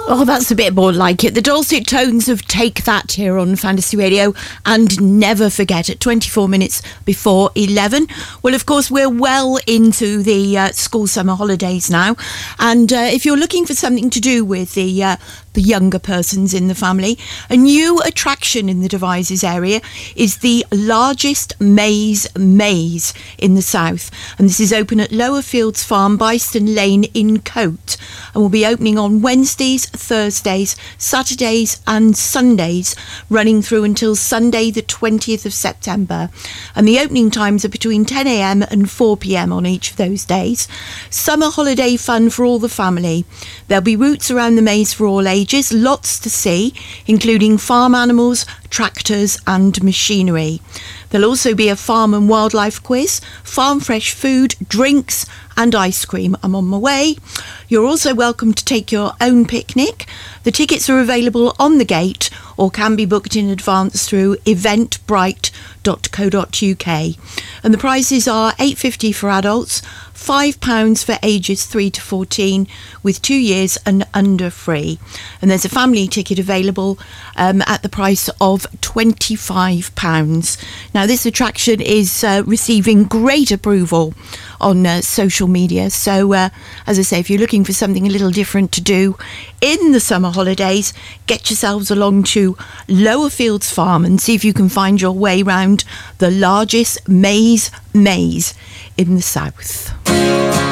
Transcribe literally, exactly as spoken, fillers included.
Oh, that's a bit more like it. The dulcet tones of Take That here on Fantasy Radio, and never forget at twenty-four minutes before eleven. Well, of course, we're well into the uh, school summer holidays now, and uh, if you're looking for something to do with the uh, the younger persons in the family, a new attraction in the Devizes area is the largest maze maze in the south, and this is open at Lower Fields Farm, Byston Lane in Cote, and will be opening on Wednesdays, Thursdays, Saturdays and Sundays, running through until Sunday the twentieth of September, and the opening times are between ten a.m. and four p.m. on each of those days. Summer holiday fun for all the family. There'll be routes around the maze for all ages, lots to see, including farm animals, tractors and machinery. There'll also be a farm and wildlife quiz, farm fresh food, drinks and ice cream. I'm on my way. You're also welcome to take your own picnic. The tickets are available on the gate or can be booked in advance through eventbrite dot co dot uk. And the prices are eight pounds fifty for adults, five pounds for ages three to fourteen, with two years and under free. And there's a family ticket available um, at the price of twenty-five pounds. Now, this attraction is uh, receiving great approval on uh, social media. So, uh, as I say, if you're looking for something a little different to do in the summer holidays, get yourselves along to Lower Fields Farm and see if you can find your way round the largest maze maze in the south.